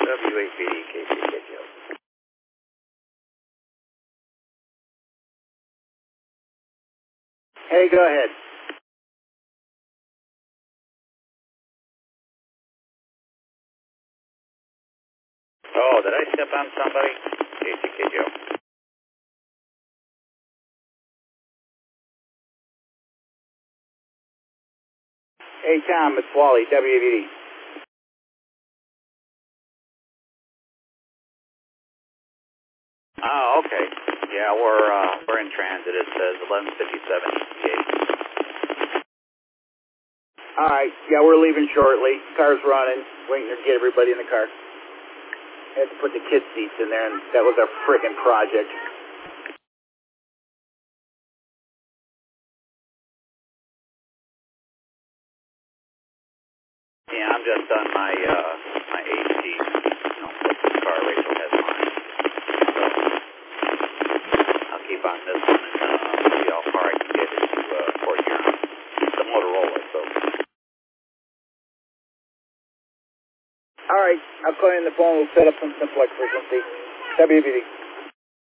W8BD, KCKO. Hey, go ahead. Oh, did I step on somebody? KCKO. Hey, Tom, it's Wally, WAVD. Oh, okay. Yeah, we're in transit. It says 11:57 ETA. All right. Yeah, we're leaving shortly. Car's running. Waiting to get everybody in the car. Had to put the kid seats in there, and that was our friggin' project. Yeah, I'm just on my my HD. Put the car. Rachel has mine. So I'll keep on this one and see how far I can get into Port Huron. The Motorola. So. All right, I'll call you on the phone. We'll set up some simplex frequency. WBD.